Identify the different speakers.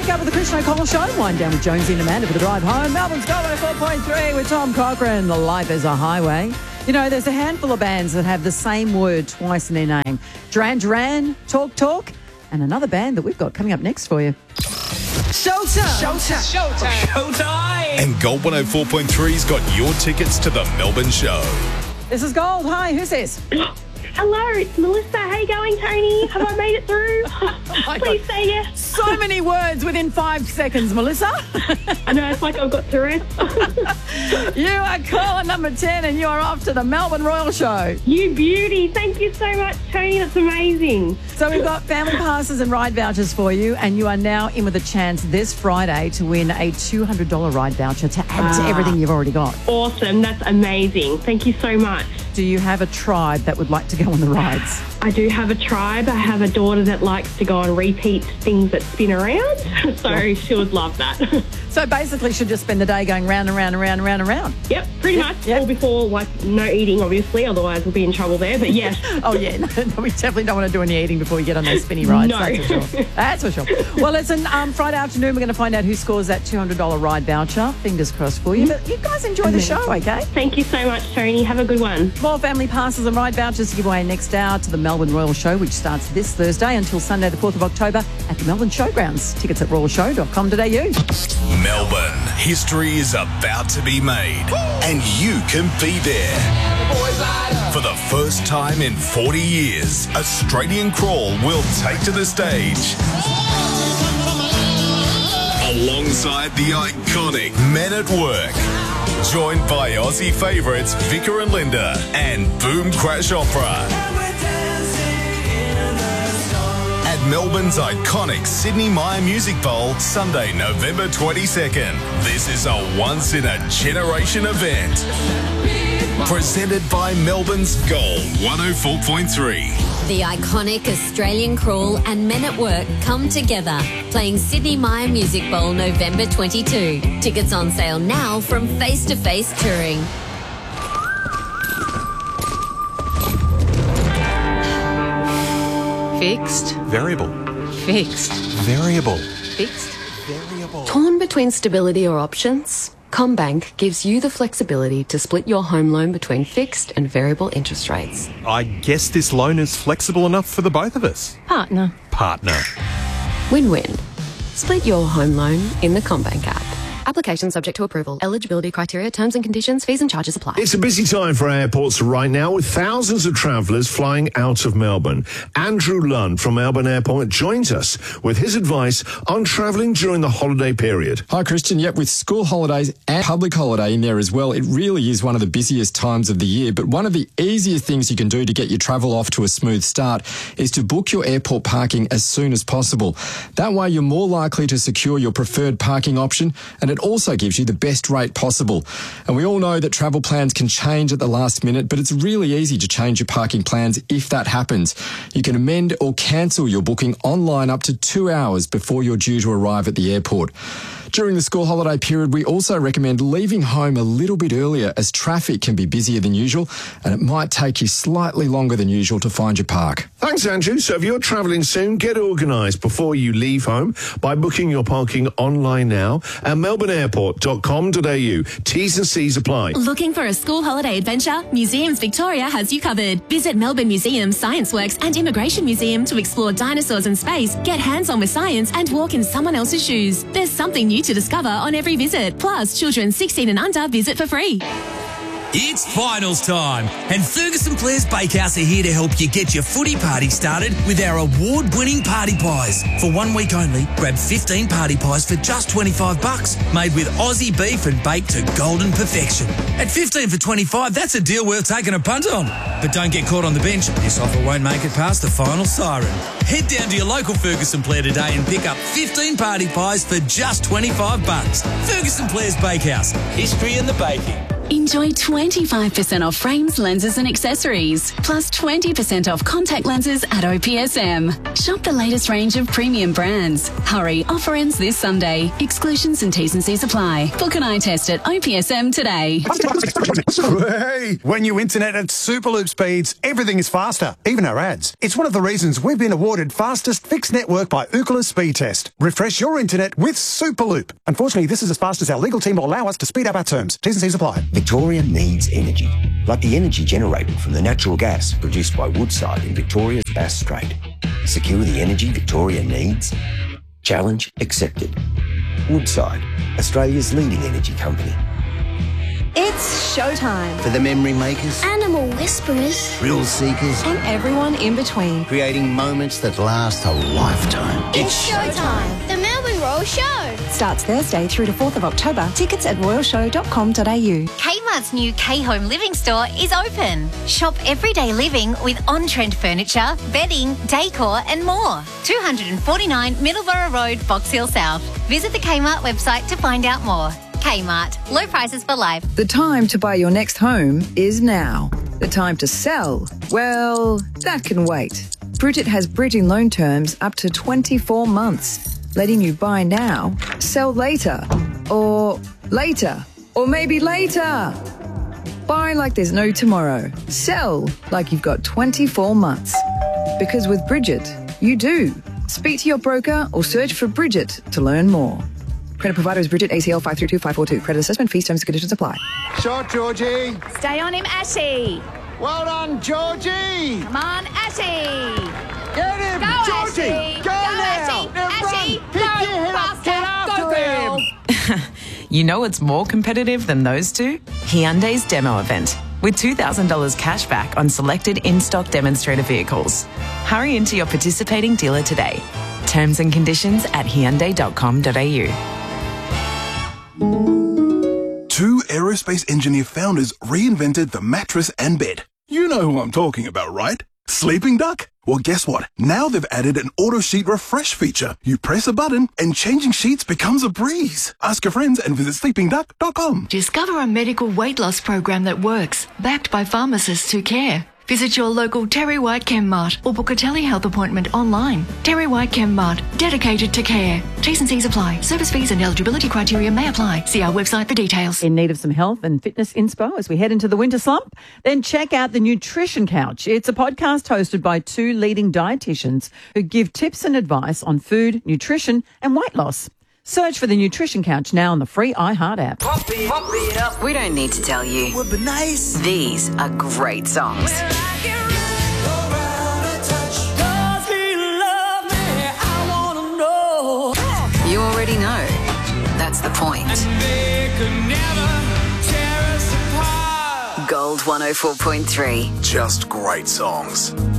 Speaker 1: wake up with the Christian O'Connell Show. Wind down with Jonesy and Amanda for the drive home. Melbourne's Gold 4.3 with Tom Cochrane. Life is a highway. You know, there's a handful of bands that have the same word twice in their name. Duran Duran, Talk Talk, and another band that we've got coming up next for you.
Speaker 2: Showtime!
Speaker 3: And Gold 104.3's got your tickets to the Melbourne show.
Speaker 1: This is Gold. Hi, who's this?
Speaker 4: Hello, it's Melissa. How you going, Tony? Have I made it through? Please say yes.
Speaker 1: So many words within 5 seconds, Melissa.
Speaker 4: I know, it's like I've got Tourette's.
Speaker 1: You are caller number 10 and you are off to the Melbourne Royal Show.
Speaker 4: You beauty. Thank you so much, Tony. That's amazing.
Speaker 1: So we've got family passes and ride vouchers for you, and you are now in with a chance this Friday to win a $200 ride voucher to add to everything you've already got.
Speaker 4: Awesome. That's amazing. Thank you so much.
Speaker 1: Do you have a tribe that would like to go on the rides?
Speaker 4: I do have a tribe. I have a daughter that likes to go and repeat things that spin around, so she would love that.
Speaker 1: So basically she'll just spend the day going round and round and round and round and round.
Speaker 4: Yep, pretty much.
Speaker 1: Yep.
Speaker 4: All before, like, no eating, obviously, otherwise we'll be in trouble there, but yes.
Speaker 1: Oh, yeah, no, we definitely don't want to do any eating before we get on those spinny rides.
Speaker 4: No.
Speaker 1: That's for sure. That's for sure. Well, listen, Friday afternoon we're going to find out who scores that $200 ride voucher. Fingers crossed for you. But you guys enjoy the show, okay?
Speaker 4: Thank you so much, Tony. Have a good one.
Speaker 1: More family passes and ride vouchers to give away next hour to the Melbourne Royal Show, which starts this Thursday until Sunday the 4th of October at the Melbourne Showgrounds. Tickets at royalshow.com.au.
Speaker 3: Melbourne, history is about to be made, and you can be there. For the first time in 40 years, Australian Crawl will take to the stage alongside the iconic Men at Work, joined by Aussie favourites Vicar and Linda and Boom Crash Opera. At Melbourne's iconic Sydney Myer Music Bowl, Sunday, November 22nd. This is a once-in-a-generation event. Presented by Melbourne's Gold 104.3.
Speaker 5: The iconic Australian Crawl and Men at Work come together, playing Sydney Myer Music Bowl November 22. Tickets on sale now from Face to Face Touring.
Speaker 6: Fixed.
Speaker 7: Variable.
Speaker 6: Fixed.
Speaker 7: Variable.
Speaker 6: Fixed.
Speaker 7: Variable.
Speaker 8: Torn between stability or options? CommBank gives you the flexibility to split your home loan between fixed and variable interest rates.
Speaker 7: I guess this loan is flexible enough for the both of us.
Speaker 6: Partner.
Speaker 7: Partner.
Speaker 8: Win-win. Split your home loan in the CommBank app. Application subject to approval. Eligibility criteria, terms and conditions, fees and charges apply.
Speaker 9: It's a busy time for airports right now with thousands of travellers flying out of Melbourne. Andrew Lund from Melbourne Airport joins us with his advice on travelling during the holiday period.
Speaker 10: Hi, Christian. Yep, with school holidays and public holiday in there as well, it really is one of the busiest times of the year. But one of the easiest things you can do to get your travel off to a smooth start is to book your airport parking as soon as possible. That way you're more likely to secure your preferred parking option, and it also gives you the best rate possible. And we all know that travel plans can change at the last minute, but it's really easy to change your parking plans if that happens. You can amend or cancel your booking online up to 2 hours before you're due to arrive at the airport. During the school holiday period, we also recommend leaving home a little bit earlier as traffic can be busier than usual and it might take you slightly longer than usual to find your park.
Speaker 9: Thanks, Andrew. So if you're travelling soon, get organised before you leave home by booking your parking online now at melbourneairport.com.au. T's and C's apply.
Speaker 11: Looking for a school holiday adventure? Museums Victoria has you covered. Visit Melbourne Museum, Science Works and Immigration Museum to explore dinosaurs in space, get hands-on with science and walk in someone else's shoes. There's something new to discover on every visit. Plus, children 16 and under visit for free.
Speaker 12: It's finals time, and Ferguson Players Bakehouse are here to help you get your footy party started with our award-winning party pies. For 1 week only, grab 15 party pies for just $25, made with Aussie beef and baked to golden perfection. At 15 for $25, that's a deal worth taking a punt on. But don't get caught on the bench. This offer won't make it past the final siren. Head down to your local Ferguson Player today and pick up 15 party pies for just $25. Ferguson Players Bakehouse. History in the baking.
Speaker 11: Enjoy 25% off frames, lenses and accessories, plus 20% off contact lenses at OPSM. Shop the latest range of premium brands. Hurry, offer ends this Sunday. Exclusions and T's and C's apply. Book an eye test at OPSM today.
Speaker 6: Hey, when you internet at Superloop speeds, everything is faster, even our ads. It's one of the reasons we've been awarded fastest fixed network by Ookla Speed Test. Refresh your internet with Superloop. Unfortunately, this is as fast as our legal team will allow us to speed up our terms. T's and C's apply.
Speaker 13: Victoria needs energy, like the energy generated from the natural gas produced by Woodside in Victoria's Bass Strait. Secure the energy Victoria needs? Challenge accepted. Woodside, Australia's leading energy company.
Speaker 14: It's showtime.
Speaker 15: For the memory makers,
Speaker 14: Animal whisperers,
Speaker 15: thrill seekers,
Speaker 14: and everyone in between.
Speaker 15: Creating moments that last a lifetime.
Speaker 14: It's showtime. The Melbourne Royal Show.
Speaker 16: Starts Thursday through to 4th of October. Tickets at royalshow.com.au.
Speaker 17: Kmart's new K-Home Living Store is open. Shop everyday living with on-trend furniture, bedding, decor and more. 249 Middleborough Road, Box Hill South. Visit the Kmart website to find out more. Kmart. Low prices for life.
Speaker 18: The time to buy your next home is now. The time to sell, well, that can wait. Bridget has bridging loan terms up to 24 months, letting you buy now, sell later, or maybe later. Buy like there's no tomorrow. Sell like you've got 24 months. Because with Bridget, you do. Speak to your broker or search for Bridget to learn more. Credit provider is Bridget, ACL 532542. Credit assessment fees, terms and conditions apply.
Speaker 6: Shot, Georgie.
Speaker 19: Stay on him, Ashy.
Speaker 6: Well done, Georgie.
Speaker 19: Come on, Ashy.
Speaker 6: Get him,
Speaker 19: Go,
Speaker 6: Georgie.
Speaker 19: Ashy.
Speaker 6: Go now.
Speaker 19: Ashy.
Speaker 6: Pick your head up. Get after him.
Speaker 20: You know what's more competitive than those two? Hyundai's demo event, with $2,000 cash back on selected in-stock demonstrator vehicles. Hurry into your participating dealer today. Terms and conditions at hyundai.com.au.
Speaker 21: Two aerospace engineer founders reinvented the mattress and bed. You know who I'm talking about, right? Sleeping Duck? Well, guess what? Now they've added an auto sheet refresh feature. You press a button and changing sheets becomes a breeze. Ask your friends and visit sleepingduck.com.
Speaker 22: Discover a medical weight loss program that works, backed by pharmacists who care. Visit your local Terry White Chemmart or book a telehealth appointment online. Terry White Chemmart, dedicated to care. T's and C's apply. Service fees and eligibility criteria may apply. See our website for details.
Speaker 1: In need of some health and fitness inspo as we head into the winter slump? Then check out the Nutrition Couch. It's a podcast hosted by two leading dietitians who give tips and advice on food, nutrition and weight loss. Search for the Nutrition Couch now on the free iHeart app.
Speaker 23: We don't need to tell you.
Speaker 2: Would be nice.
Speaker 23: These are great songs. You already know. That's the point. Gold 104.3.
Speaker 3: Just great songs.